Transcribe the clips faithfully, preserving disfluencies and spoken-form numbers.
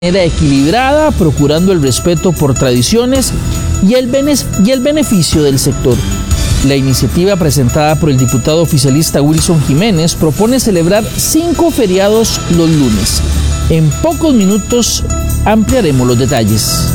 manera equilibrada, procurando el respeto por tradiciones y el, y el beneficio del sector. La iniciativa presentada por el diputado oficialista Wilson Jiménez propone celebrar cinco feriados los lunes. En pocos minutos ampliaremos los detalles.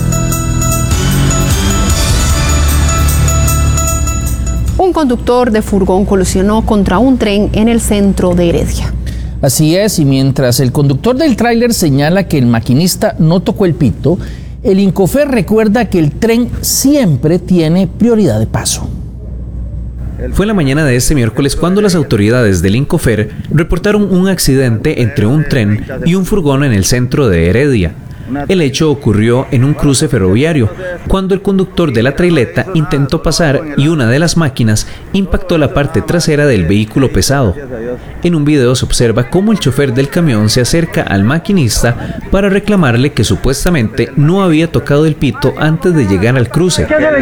Un conductor de furgón colisionó contra un tren en el centro de Heredia. Así es, y mientras el conductor del tráiler señala que el maquinista no tocó el pito, el Incofer recuerda que el tren siempre tiene prioridad de paso. Fue la mañana de este miércoles cuando las autoridades del Incofer reportaron un accidente entre un tren y un furgón en el centro de Heredia. El hecho ocurrió en un cruce ferroviario, cuando el conductor de la traileta intentó pasar y una de las máquinas impactó la parte trasera del vehículo pesado. En un video se observa cómo el chofer del camión se acerca al maquinista para reclamarle que supuestamente no había tocado el pito antes de llegar al cruce. Este es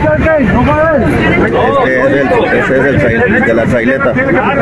el, este es el de la traileta.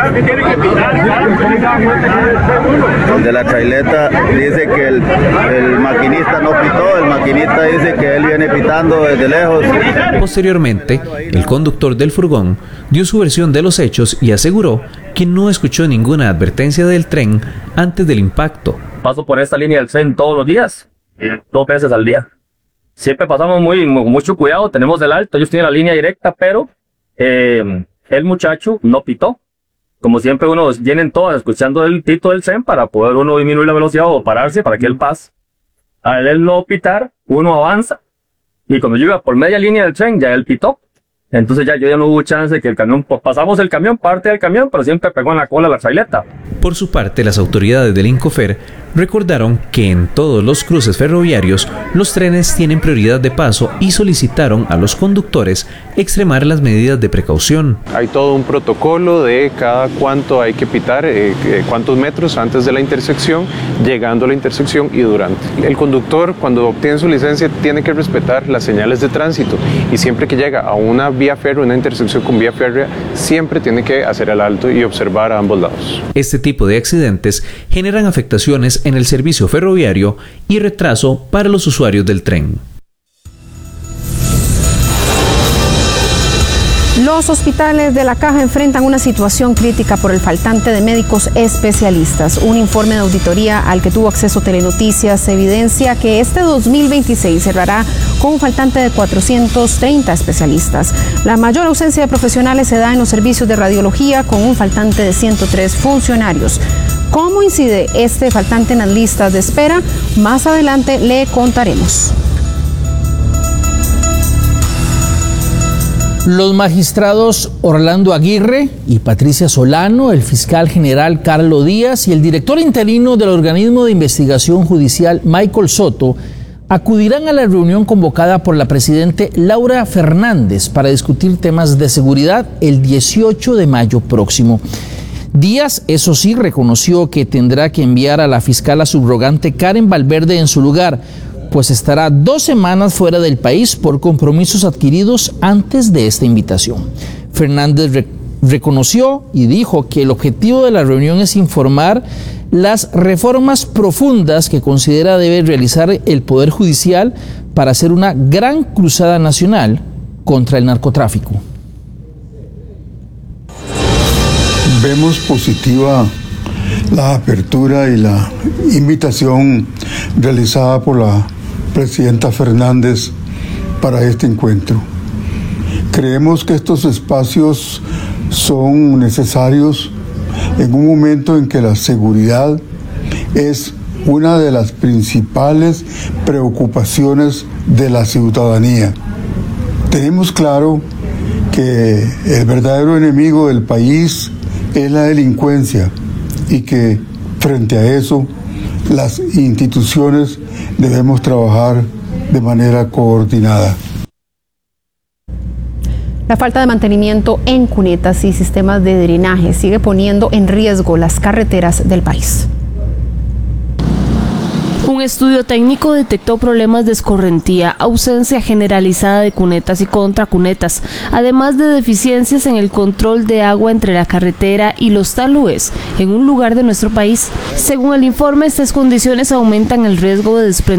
El de la traileta dice que el, el maquinista no pitó, el maquinista dice que él viene pitando desde lejos. Posteriormente, el conductor del furgón dio su versión de los hechos y aseguró que no escuchó ninguna advertencia del tren antes del impacto. Paso por esta línea del tren todos los días, dos veces al día. Siempre pasamos muy, con mucho cuidado, tenemos el alto, ellos tienen la línea directa, pero eh, el muchacho no pitó. Como siempre uno vienen todos escuchando el pito del tren para poder uno disminuir la velocidad o pararse para que él pase. Al él no pitar, uno avanza y cuando llega por media línea del tren ya él pitó. Entonces ya yo ya no hubo chance de que el camión, pues pasamos el camión, parte del camión, pero siempre pegó en la cola la traileta. Por su parte, las autoridades del Incofer recordaron que en todos los cruces ferroviarios los trenes tienen prioridad de paso y solicitaron a los conductores extremar las medidas de precaución. Hay todo un protocolo de cada cuánto hay que pitar, eh, cuántos metros antes de la intersección, llegando a la intersección y durante. El conductor, cuando obtiene su licencia, tiene que respetar las señales de tránsito y siempre que llega a una vía férrea, una intersección con vía férrea, siempre tiene que hacer el alto y observar a ambos lados. Este tipo de accidentes generan afectaciones en el servicio ferroviario y retraso para los usuarios del tren. Los hospitales de La Caja enfrentan una situación crítica por el faltante de médicos especialistas. Un informe de auditoría al que tuvo acceso Telenoticias evidencia que este dos mil veintiséis cerrará con un faltante de cuatrocientos treinta especialistas. La mayor ausencia de profesionales se da en los servicios de radiología con un faltante de ciento tres funcionarios. ¿Cómo incide este faltante en las listas de espera? Más adelante le contaremos. Los magistrados Orlando Aguirre y Patricia Solano, el fiscal general Carlos Díaz y el director interino del organismo de investigación judicial Michael Soto acudirán a la reunión convocada por la presidente Laura Fernández para discutir temas de seguridad el dieciocho de mayo próximo. Díaz, eso sí, reconoció que tendrá que enviar a la fiscala subrogante Karen Valverde en su lugar, pues estará dos semanas fuera del país por compromisos adquiridos antes de esta invitación. Fernández re- reconoció y dijo que el objetivo de la reunión es informar las reformas profundas que considera debe realizar el Poder Judicial para hacer una gran cruzada nacional contra el narcotráfico. Vemos positiva la apertura y la invitación realizada por la presidenta Fernández para este encuentro. Creemos que estos espacios son necesarios en un momento en que la seguridad es una de las principales preocupaciones de la ciudadanía. Tenemos claro que el verdadero enemigo del país es la delincuencia y que frente a eso las instituciones debemos trabajar de manera coordinada. La falta de mantenimiento en cunetas y sistemas de drenaje sigue poniendo en riesgo las carreteras del país. Un estudio técnico detectó problemas de escorrentía, ausencia generalizada de cunetas y contracunetas, además de deficiencias en el control de agua entre la carretera y los taludes en un lugar de nuestro país. Según el informe, estas condiciones aumentan el riesgo de desprendimiento